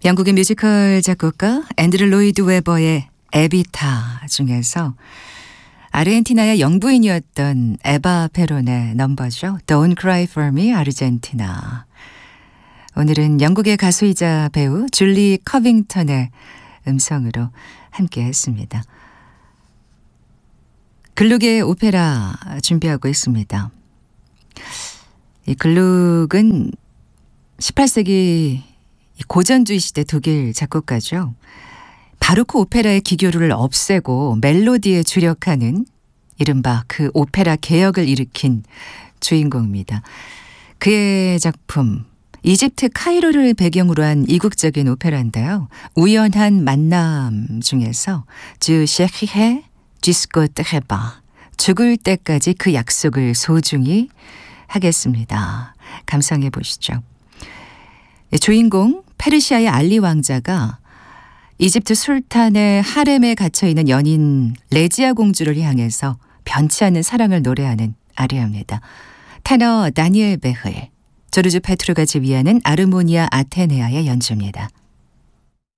영국의 뮤지컬 작곡가 앤드류 로이드 웨버의 에비타 중에서 아르헨티나의 영부인이었던 에바 페론의 넘버죠. Don't Cry For Me, Argentina. 오늘은 영국의 가수이자 배우 줄리 커빙턴의 음성으로 함께 했습니다. 글룩의 오페라 준비하고 있습니다. 이 글룩은 18세기 고전주의 시대 독일 작곡가죠. 바로크 오페라의 기교를 없애고 멜로디에 주력하는 이른바 그 오페라 개혁을 일으킨 주인공입니다. 그의 작품 이집트 카이로를 배경으로 한 이국적인 오페라인데요. 우연한 만남 중에서 주 셰히헤 쥐스코 뜨헤바 죽을 때까지 그 약속을 소중히 하겠습니다. 감상해 보시죠. 주인공 페르시아의 알리 왕자가 이집트 술탄의 하렘에 갇혀있는 연인 레지아 공주를 향해서 변치 않는 사랑을 노래하는 아리아입니다. 테너 다니엘 베흐, 조르주 페트로가 지휘하는 아르모니아 아테네아의 연주입니다.